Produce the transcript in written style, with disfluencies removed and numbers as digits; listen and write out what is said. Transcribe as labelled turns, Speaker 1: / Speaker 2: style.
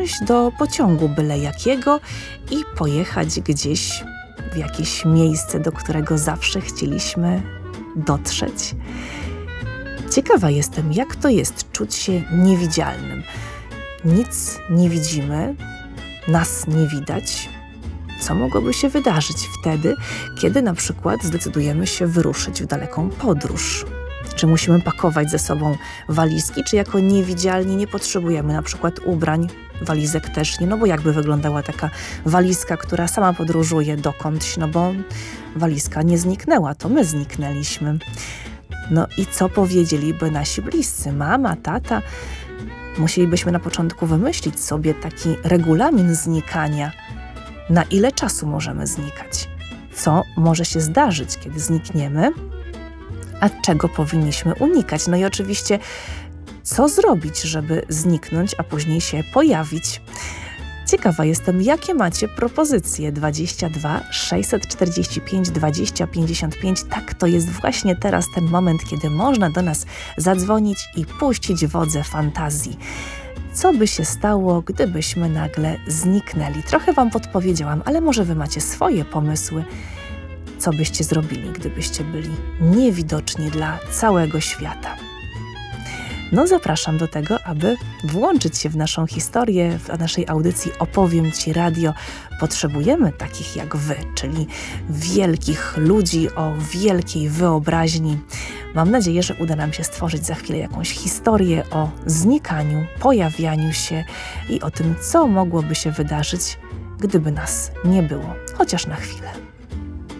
Speaker 1: wsiąść do pociągu byle jakiego i pojechać gdzieś w jakieś miejsce, do którego zawsze chcieliśmy dotrzeć. Ciekawa jestem, jak to jest czuć się niewidzialnym. Nic nie widzimy, nas nie widać. Co mogłoby się wydarzyć wtedy, kiedy na przykład zdecydujemy się wyruszyć w daleką podróż? Czy musimy pakować ze sobą walizki, czy jako niewidzialni nie potrzebujemy na przykład ubrań, walizek też nie, no bo jakby wyglądała taka walizka, która sama podróżuje dokądś, no bo walizka nie zniknęła, to my zniknęliśmy. No i co powiedzieliby nasi bliscy, mama, tata? Musielibyśmy na początku wymyślić sobie taki regulamin znikania. Na ile czasu możemy znikać? Co może się zdarzyć, kiedy znikniemy? A czego powinniśmy unikać? No i oczywiście, co zrobić, żeby zniknąć, a później się pojawić? Ciekawa jestem, jakie macie propozycje. 22 645 20 55. Tak, to jest właśnie teraz ten moment, kiedy można do nas zadzwonić i puścić wodze fantazji. Co by się stało, gdybyśmy nagle zniknęli? Trochę wam podpowiedziałam, ale może wy macie swoje pomysły. Co byście zrobili, gdybyście byli niewidoczni dla całego świata? No zapraszam do tego, aby włączyć się w naszą historię, w naszej audycji Opowiem Ci Radio. Potrzebujemy takich jak wy, czyli wielkich ludzi o wielkiej wyobraźni. Mam nadzieję, że uda nam się stworzyć za chwilę jakąś historię o znikaniu, pojawianiu się i o tym, co mogłoby się wydarzyć, gdyby nas nie było, chociaż na chwilę.